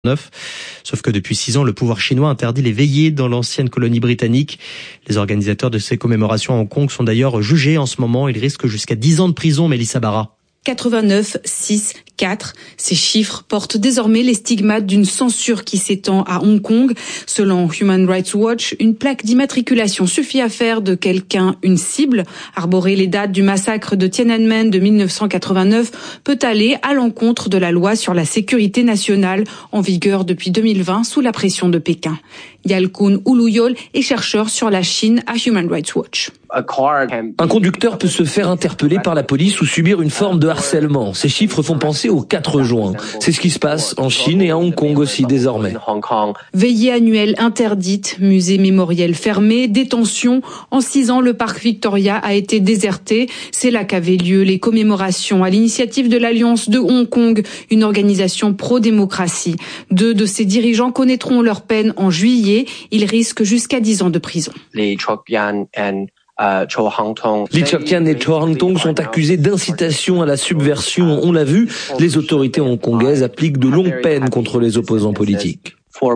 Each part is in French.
Sauf que depuis 6 ans, le pouvoir chinois interdit les veillées dans l'ancienne colonie britannique. Les organisateurs de ces commémorations à Hong Kong sont d'ailleurs jugés en ce moment. Ils risquent jusqu'à 10 ans de prison, Mélissa Barra. 89, 6, 4. Ces chiffres portent désormais les stigmates d'une censure qui s'étend à Hong Kong. Selon Human Rights Watch, une plaque d'immatriculation suffit à faire de quelqu'un une cible. Arborer les dates du massacre de Tiananmen de 1989 peut aller à l'encontre de la loi sur la sécurité nationale en vigueur depuis 2020 sous la pression de Pékin. Yalkun Uluyol est chercheur sur la Chine à Human Rights Watch. Un conducteur peut se faire interpeller par la police ou subir une forme de harcèlement. Ces chiffres font penser au 4 juin. C'est ce qui se passe en Chine et à Hong Kong aussi désormais. Veillée annuelle interdite, musée mémoriel fermé, détention. En 6 ans, le parc Victoria a été déserté. C'est là qu'avaient lieu les commémorations à l'initiative de l'Alliance de Hong Kong, une organisation pro-démocratie. 2 de ses dirigeants connaîtront leur peine en juillet. Ils risquent jusqu'à 10 ans de prison. Li Chok-yan et Cho Hang-tong sont accusés d'incitation à la subversion. On l'a vu, les autorités hongkongaises appliquent de longues peines contre les opposants politiques.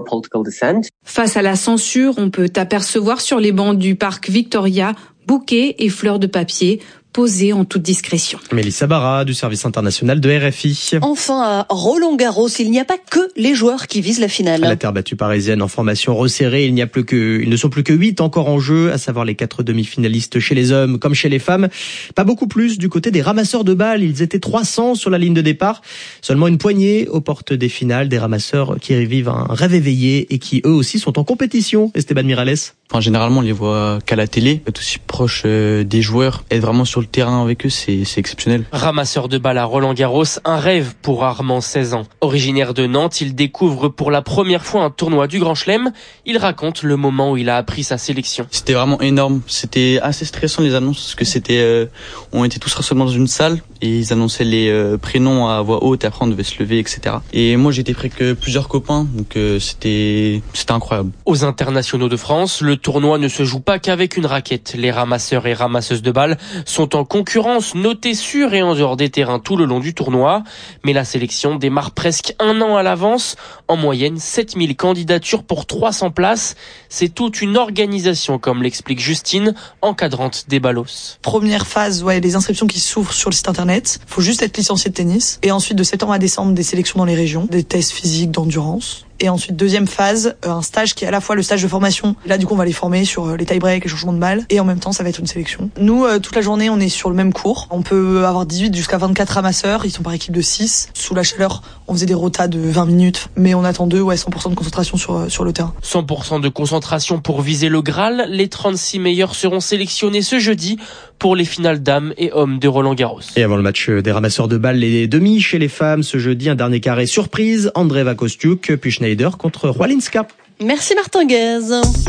Face à la censure, on peut apercevoir sur les bancs du parc Victoria bouquets et fleurs de papier posés en toute discrétion. Mélissa Barra du service international de RFI. Enfin, à Roland-Garros, il n'y a pas que les joueurs qui visent la finale. À la terre battue parisienne en formation resserrée, ils ne sont plus que 8 encore en jeu, à savoir les 4 demi-finalistes chez les hommes comme chez les femmes. Pas beaucoup plus du côté des ramasseurs de balles. Ils étaient 300 sur la ligne de départ. Seulement une poignée aux portes des finales, des ramasseurs qui revivent un rêve éveillé et qui eux aussi sont en compétition. Esteban Miralles. Généralement, on les voit qu'à la télé, être aussi proche des joueurs, être vraiment sur le terrain avec eux, c'est exceptionnel. Ramasseur de balles à Roland-Garros, un rêve pour Armand, 16 ans. Originaire de Nantes, il découvre pour la première fois un tournoi du Grand Chelem. Il raconte le moment où il a appris sa sélection. C'était vraiment énorme. C'était assez stressant les annonces, parce que on était tous rassemblés dans une salle et ils annonçaient les prénoms à voix haute et après on devait se lever, etc. Et moi j'étais près que plusieurs copains, donc c'était incroyable. Aux internationaux de France, le tournoi ne se joue pas qu'avec une raquette. Les ramasseurs et ramasseuses de balles sont en concurrence, notés sur et en dehors des terrains tout le long du tournoi. Mais la sélection démarre presque 1 an à l'avance. En moyenne, 7000 candidatures pour 300 places. C'est toute une organisation, comme l'explique Justine, encadrante des ballos. Première phase, les inscriptions qui s'ouvrent sur le site internet. Faut juste être licencié de tennis. Et ensuite, de septembre à décembre, des sélections dans les régions, des tests physiques, d'endurance. Et ensuite, deuxième phase, un stage qui est à la fois le stage de formation. Là, du coup, on va les former sur les tie-breaks, les changements de balles. Et en même temps, ça va être une sélection. Nous, toute la journée, on est sur le même cours. On peut avoir 18 jusqu'à 24 ramasseurs. Ils sont par équipe de 6. Sous la chaleur, on faisait des rotas de 20 minutes. Mais on attend 100% de concentration sur le terrain. 100% de concentration pour viser le Graal. Les 36 meilleurs seront sélectionnés ce jeudi pour les finales dames et hommes de Roland-Garros. Et avant le match des ramasseurs de balles, les demi chez les femmes, ce jeudi, un dernier carré surprise. Andreeva Kostiuk, puis Schneider contre Roalinska. Merci Martin Guez.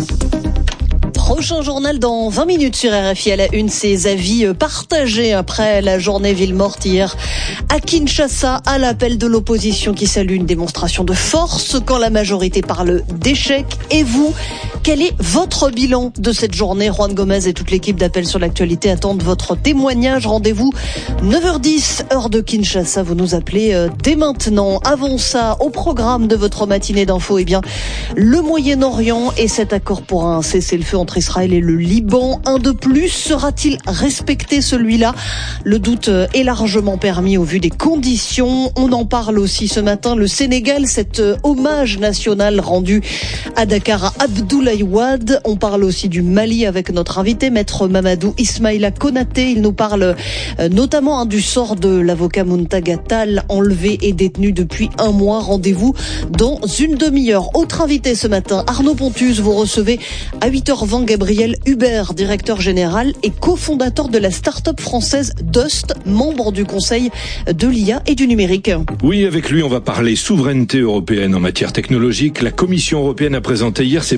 Prochain journal dans 20 minutes sur RFI. À la une, ces avis partagés après la journée ville morte hier à Kinshasa, à l'appel de l'opposition qui salue une démonstration de force quand la majorité parle d'échec. Et vous, quel est votre bilan de cette journée? Juan Gomez et toute l'équipe d'Appel sur l'actualité attendent votre témoignage. Rendez-vous 9h10, heure de Kinshasa. Vous nous appelez dès maintenant. Avant ça, au programme de votre matinée d'info, le Moyen-Orient et cet accord pour un cessez-le-feu entre Israël et le Liban. Un de plus, sera-t-il respecté celui-là? Le doute est largement permis au vu des conditions. On en parle aussi ce matin. Le Sénégal, cet hommage national rendu à Dakar à Abdoulaye Wade. On parle aussi du Mali avec notre invité, maître Mamadou Ismaïla Konaté. Il nous parle notamment du sort de l'avocat Muntaga Tall, enlevé et détenu depuis 1 mois. Rendez-vous dans une demi-heure. Autre invité ce matin, Arnaud Pontus. Vous recevez à 8h20 Gabriel Hubert, directeur général et cofondateur de la start-up française Dust, membre du conseil de l'IA et du numérique. Oui, avec lui, on va parler souveraineté européenne en matière technologique. La Commission européenne a présenté hier ses propositions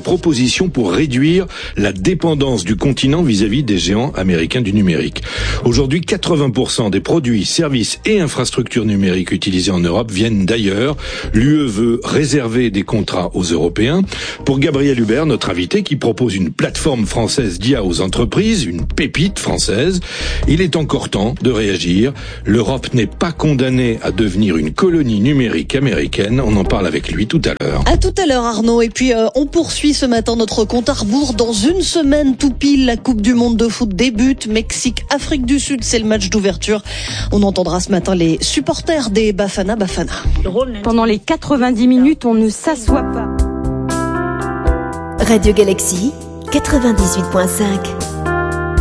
propositions pour réduire la dépendance du continent vis-à-vis des géants américains du numérique. Aujourd'hui, 80% des produits, services et infrastructures numériques utilisés en Europe viennent d'ailleurs. L'UE veut réserver des contrats aux Européens. Pour Gabriel Hubert, notre invité, qui propose une plateforme française d'IA aux entreprises, une pépite française, il est encore temps de réagir. L'Europe n'est pas condamnée à devenir une colonie numérique américaine. On en parle avec lui tout à l'heure. À tout à l'heure, Arnaud. Et puis, on poursuit ce matin notre compte à rebours. Dans une semaine, tout pile, la Coupe du Monde de foot débute. Mexique, Afrique du Sud, c'est le match d'ouverture. On entendra ce matin les supporters des Bafana Bafana. Pendant les 90 minutes, on ne s'assoit pas. Radio Galaxy 98.5.